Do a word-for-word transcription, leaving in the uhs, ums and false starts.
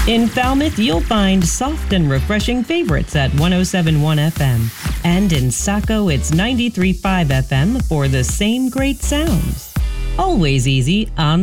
In Falmouth, you'll find soft and refreshing favorites at one oh seven point one F M. And in Saco, it's ninety-three point five F M for the same great sounds. Always easy on